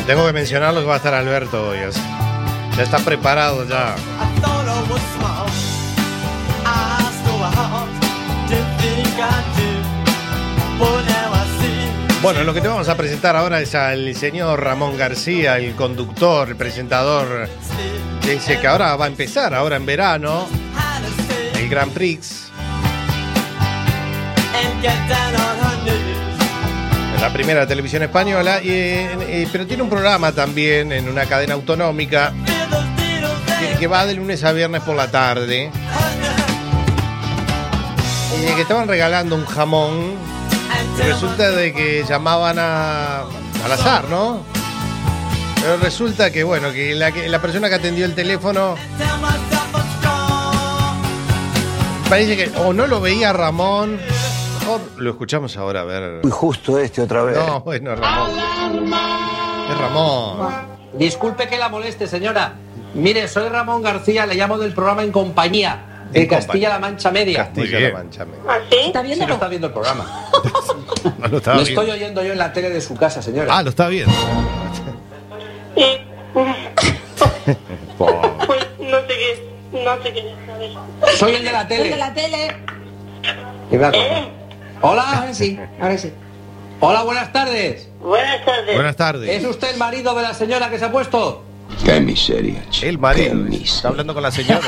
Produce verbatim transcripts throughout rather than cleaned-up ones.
Tengo que mencionarlo que va a estar Alberto hoy. Así. Ya está preparado ya. Bueno, lo que te vamos a presentar ahora es al señor Ramón García, el conductor, el presentador, que dice que ahora va a empezar, ahora en verano, el Grand Prix. En la primera televisión española, y, y, pero tiene un programa también en una cadena autonómica que, que va de lunes a viernes por la tarde. Y que estaban regalando un jamón. Y resulta de que llamaban a, al azar, ¿no? Pero resulta que, bueno, que la, que la persona que atendió el teléfono parece que o no lo veía Ramón, o lo escuchamos ahora, a ver. Muy justo este otra vez. No, bueno, Ramón. Es Ramón. Disculpe que la moleste, señora. Mire, soy Ramón García, le llamo del programa En Compañía. De Castilla-La Mancha Media. Castilla-La Mancha Media. ¿Ah, sí? ¿Está viendo? Sí, lo está viendo el programa. No, lo estaba Lo viendo. estoy oyendo yo en la tele de su casa, señora. Ah, lo está viendo. Y... pues no sé qué, no sé qué, a ver. Soy el de la tele. El de la tele. ¿Eh? Hola. Ahora sí, ahora sí. Hola, buenas tardes. Buenas tardes. Buenas tardes. ¿Es usted el marido de la señora que se ha puesto? Qué miseria, chico. El marido. Qué miseria. Está hablando con la señora.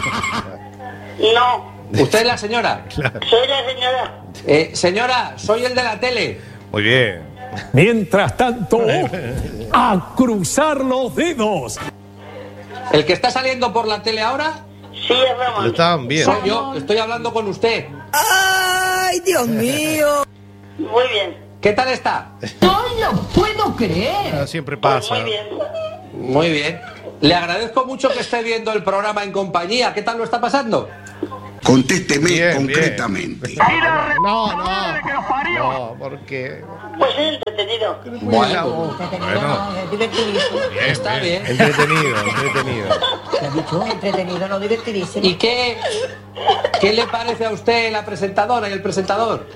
No, ¿Usted es la señora? Claro. soy la señora. Eh, señora, soy el de la tele. Muy bien. Mientras tanto, a cruzar los dedos. ¿El que está saliendo por la tele ahora? Sí, es Lo Ramón. estaban viendo. Soy yo, estoy hablando con usted. ¡Ay, Dios mío! Muy bien. ¿Qué tal está? ¡No lo puedo creer! Ah, siempre Pues pasa. muy bien. Muy bien. Le agradezco mucho que esté viendo el programa En Compañía. ¿Qué tal lo está pasando? Contésteme Bien, concretamente. No, no. No, porque. Pues es entretenido. Bueno, Bueno, Divertidísimo. bien, Está bien. Entretenido, entretenido. ¿Qué has dicho? Entretenido, no divertidísimo. ¿Y qué, qué le parece a usted la presentadora y el presentador?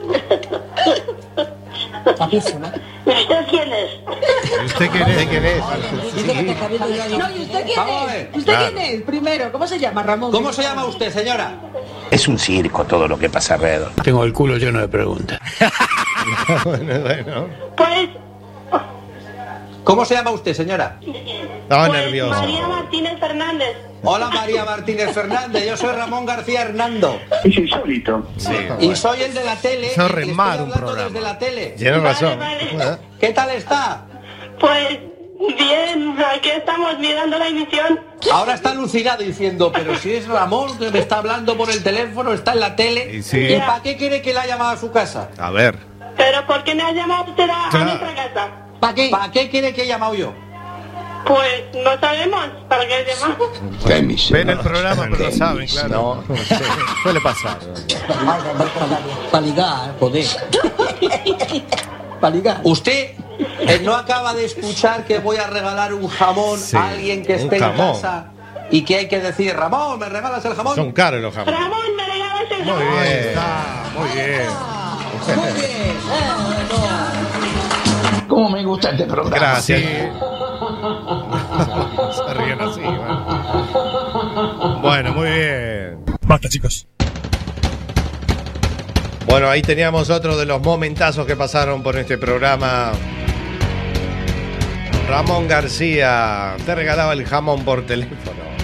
Guapísimo. ¿Y usted quién es? ¿Y usted quién es? ¿Quién es? Dice que te está viendo yo. No, ¿y usted quién Vamos a es? ver. ¿Usted Claro. quién es? Primero, ¿cómo se llama, Ramón? ¿Cómo se llama usted, señora? Es un circo todo lo que pasa alrededor. Tengo el culo lleno de preguntas. Bueno, bueno. Pues... ¿Cómo se llama usted, señora? Estaba pues nervioso. María Martínez Fernández. Hola, María Martínez Fernández. Yo soy Ramón García Hernando. Es insólito. Sí. Y soy el de la tele. Eso es y estoy remar un hablando programa. desde la tele. Tienes razón. Vale, vale. ¿Qué tal está? Pues bien, aquí estamos mirando la emisión. Ahora está alucinado diciendo, pero si es Ramón que me está hablando por el teléfono, está en la tele. Y sí. ¿Y para qué quiere que la haya llamado a su casa? A ver. Pero ¿por qué me ha llamado usted a, a Claro. nuestra casa? ¿Para qué? ¿Para qué quiere que he llamado yo? Pues no sabemos para qué llamamos. Qué miseria. Ven el programa, pero lo saben, claro. No. Sí, suele pasar. Para ligar, joder. Para ligar. Usted eh, no acaba de escuchar que voy a regalar un jamón Sí, a alguien que un esté en jamón. casa y que hay que decir, Ramón, ¿me regalas el jamón? Son caros los jamones. Ramón, me regalas el Muy jamón. bien. Muy bien. Muy bien. ¿Cómo me gusta este programa? Gracias. Se ríen así. Bueno. Bueno, muy bien. Basta, chicos. Bueno, ahí teníamos otro de los momentazos que pasaron por este programa. Ramón García te regalaba el jamón por teléfono.